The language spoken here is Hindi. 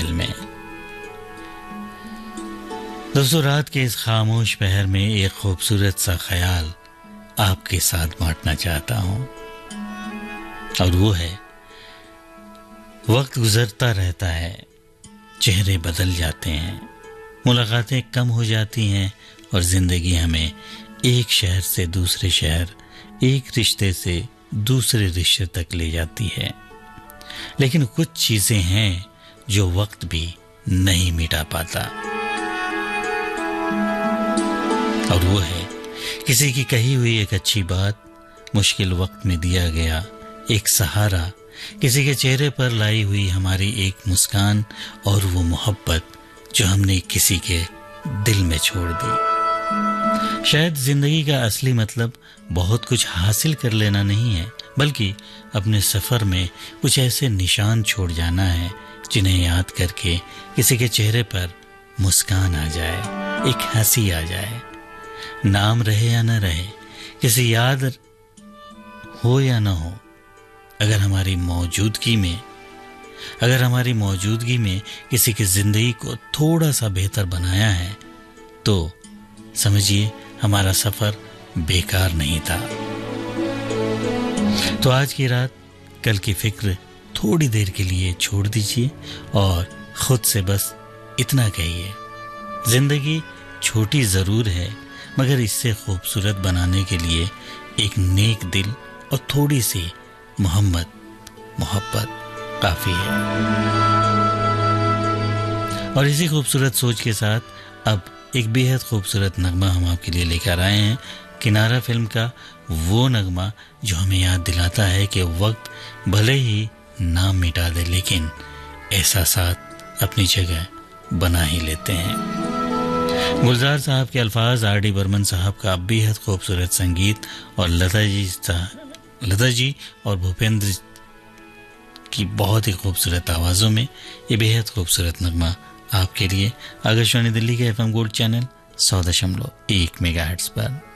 दिल में। दोस्तों, रात के इस खामोश पहर में एक खूबसूरत सा ख्याल आपके साथ बांटना चाहता हूं, और वो है, वक्त गुजरता रहता है, चेहरे बदल जाते हैं, मुलाकातें कम हो जाती हैं और जिंदगी हमें एक शहर से दूसरे शहर, एक रिश्ते से दूसरे रिश्ते तक ले जाती है। लेकिन कुछ चीजें हैं जो वक्त भी नहीं मिटा पाता, और वो है किसी की कही हुई एक अच्छी बात, मुश्किल वक्त में दिया गया एक सहारा, किसी के चेहरे पर लाई हुई हमारी एक मुस्कान, और वो मोहब्बत जो हमने किसी के दिल में छोड़ दी। शायद जिंदगी का असली मतलब बहुत कुछ हासिल कर लेना नहीं है, बल्कि अपने सफर में कुछ ऐसे निशान छोड़ जाना है जिन्हें याद करके किसी के चेहरे पर मुस्कान आ जाए, एक हंसी आ जाए। नाम रहे या न रहे, किसी याद हो या न हो, अगर हमारी मौजूदगी में किसी की जिंदगी को थोड़ा सा बेहतर बनाया है, तो समझिए हमारा सफर बेकार नहीं था। तो आज की रात कल की फिक्र थोड़ी देर के लिए छोड़ दीजिए और खुद से बस इतना कहिए, जिंदगी छोटी जरूर है, मगर इससे खूबसूरत बनाने के लिए एक नेक दिल और थोड़ी सी मोहब्बत काफी है। और इसी खूबसूरत सोच के साथ अब एक बेहद खूबसूरत नगमा हम आपके लिए लेकर आए हैं, किनारा फिल्म का वो नगमा जो हमें याद दिलाता है कि वक्त भले ही नाम मिटा दे, लेकिन एहसासात अपनी जगह बना ही लेते हैं। गुलजार साहब के अल्फाज, आर डी बर्मन साहब का बेहद खूबसूरत संगीत और लता जी और भूपेंद्र की बहुत ही खूबसूरत आवाजों में ये बेहद खूबसूरत नगमा आपके लिए आकाशवाणी दिल्ली के FM गोल्ड चैनल 100.1 मेगाहर्ट्ज पर।